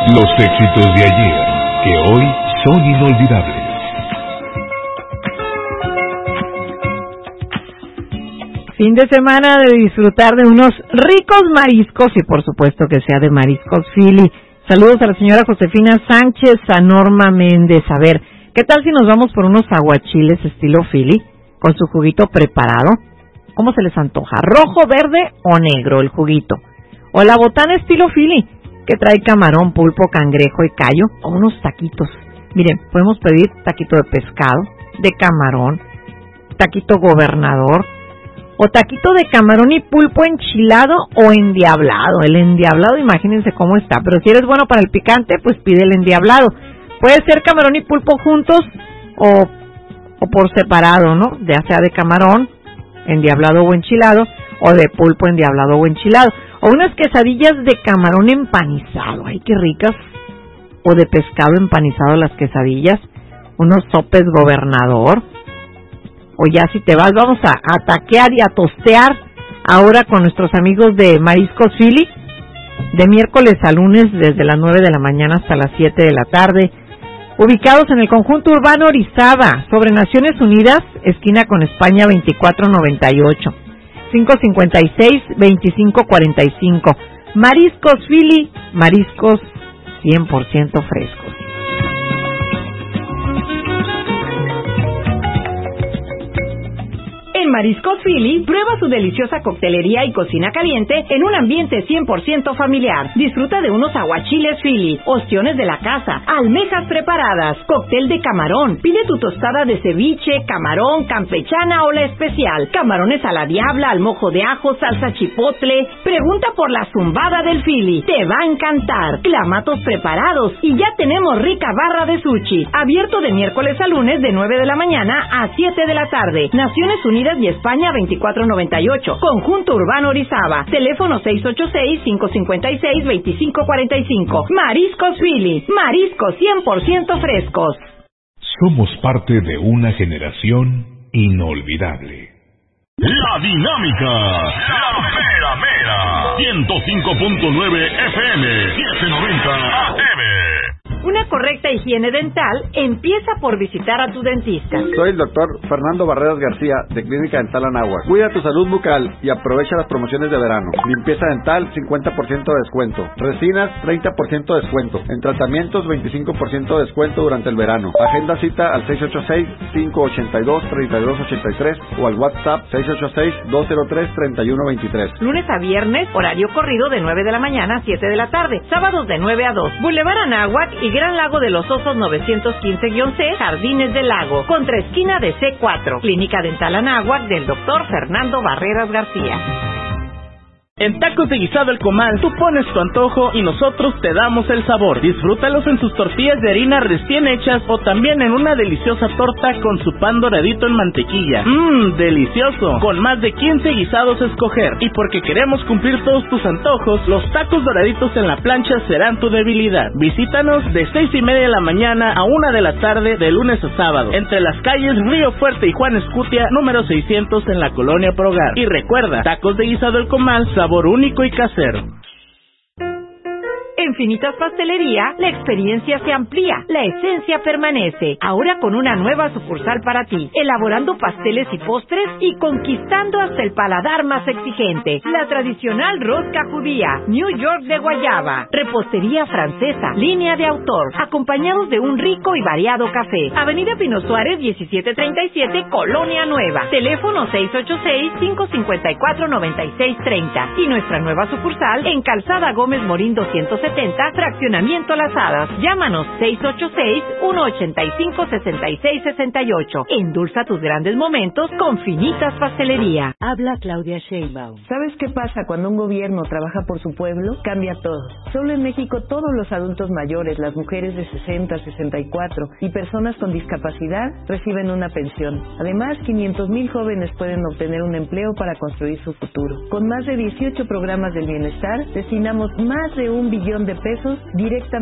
Los éxitos de ayer, que hoy son inolvidables. Fin de semana de disfrutar de unos ricos mariscos y por supuesto que sea de Mariscos Philly. Saludos a la señora Josefina Sánchez, a Norma Méndez. A ver, ¿qué tal si nos vamos por unos aguachiles estilo Philly con su juguito preparado? ¿Cómo se les antoja? ¿Rojo, verde o negro el juguito? O la botana estilo Philly, que trae camarón, pulpo, cangrejo y callo, o unos taquitos. Miren, podemos pedir taquito de pescado, de camarón, taquito gobernador, o taquito de camarón y pulpo enchilado o endiablado. El endiablado, imagínense cómo está, pero si eres bueno para el picante, pues pide el endiablado. Puede ser camarón y pulpo juntos o por separado, ¿no? Ya sea de camarón, endiablado o enchilado, o de pulpo endiablado o enchilado. O unas quesadillas de camarón empanizado, ¡ay, qué ricas! O de pescado empanizado las quesadillas, unos sopes gobernador. O ya si te vas, vamos a taquear y a tostear ahora con nuestros amigos de Mariscos Philly, de miércoles a lunes desde las 9 de la mañana hasta las 7 de la tarde, ubicados en el conjunto urbano Orizaba, sobre Naciones Unidas, esquina con España 2498. 556-2545. Mariscos Philly, mariscos 100% frescos. En Mariscos Philly, prueba su deliciosa coctelería y cocina caliente en un ambiente 100% familiar. Disfruta de unos aguachiles Philly, ostiones de la casa, almejas preparadas, cóctel de camarón. Pide tu tostada de ceviche, camarón, campechana o la especial. Camarones a la diabla, al mojo de ajo, salsa chipotle. Pregunta por la zumbada del Philly. Te va a encantar. Clamatos preparados y ya tenemos rica barra de sushi. Abierto de miércoles a lunes de 9 de la mañana a 7 de la tarde. Naciones Unidas y España 2498. Conjunto Urbano Orizaba. Teléfono 686-556-2545. Mariscos Philly. Mariscos 100% frescos. Somos parte de una generación inolvidable. La Dinámica. La Mera Mera. 105.9 FM. 790 AM. Una correcta higiene dental empieza por visitar a tu dentista. Soy el doctor Fernando Barreras García, de Clínica Dental Anáhuac. Cuida tu salud bucal y aprovecha las promociones de verano. Limpieza dental, 50% de descuento. Resinas, 30% de descuento. En tratamientos, 25% de descuento durante el verano. Agenda cita al 686-582-3283 o al WhatsApp 686-203-3123. Lunes a viernes, horario corrido de 9 de la mañana a 7 de la tarde. Sábados de 9 a 2. Boulevard Anáhuac y Gran Lago de los Osos 915-C, Jardines del Lago, contraesquina de C4. Clínica Dental Anáhuac del doctor Fernando Barreras García. En Tacos de Guisado El Comal, tú pones tu antojo y nosotros te damos el sabor. Disfrútalos en sus tortillas de harina recién hechas o también en una deliciosa torta con su pan doradito en mantequilla. ¡Delicioso! Con más de 15 guisados a escoger. Y porque queremos cumplir todos tus antojos, los tacos doraditos en la plancha serán tu debilidad. Visítanos de 6:30 de la mañana a 1 de la tarde de lunes a sábado, entre las calles Río Fuerte y Juan Escutia, número 600 en la Colonia Progar. Y recuerda, Tacos de Guisado El Comal, sabor único y casero. En Finitas Pastelería, la experiencia se amplía, la esencia permanece. Ahora con una nueva sucursal para ti, elaborando pasteles y postres y conquistando hasta el paladar más exigente. La tradicional rosca judía, New York de guayaba, repostería francesa, línea de autor, acompañados de un rico y variado café. Avenida Pino Suárez 1737, Colonia Nueva. Teléfono 686-554-9630. Y nuestra nueva sucursal en Calzada Gómez Morín 270, Fraccionamiento Las Hadas. Llámanos 686-185-6668. Endulza tus grandes momentos con Finitas Pastelería. Habla Claudia Sheinbaum. ¿Sabes qué pasa cuando un gobierno trabaja por su pueblo? Cambia todo. Solo en México todos los adultos mayores, las mujeres de 60, 64 y personas con discapacidad reciben una pensión. Además, 500,000 jóvenes pueden obtener un empleo para construir su futuro. Con más de 18 programas del bienestar, destinamos más de $1 billón de pesos directamente